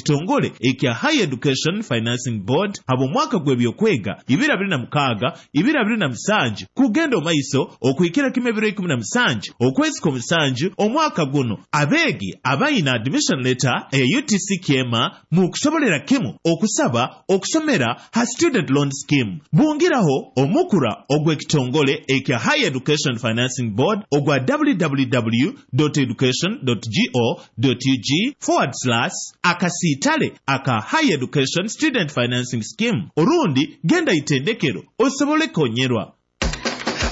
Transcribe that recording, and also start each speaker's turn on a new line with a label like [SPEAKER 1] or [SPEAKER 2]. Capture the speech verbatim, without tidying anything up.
[SPEAKER 1] ekitongole ekya Higher Education Financing Board abo mwaka gw'ebyokwega ibiri abiri na mukaaga ibiri abiri na musanju kugenda omaiso okwikira kimebiro ikumi na musanju okwezi kw'omusanju omwaka guno abeegi abayina admission letter eya U T C Kema mu kusobolera kimu okusaba okusomera ha student loan scheme. Bungiraho omukura ogw'ekitongole ekya Higher Education Financing Board ogwa w w w dot education dot go dot u g forward slash akasiitale aka Higher Education Student Financing Scheme. Orundi genda itendekero osobole konyerwa.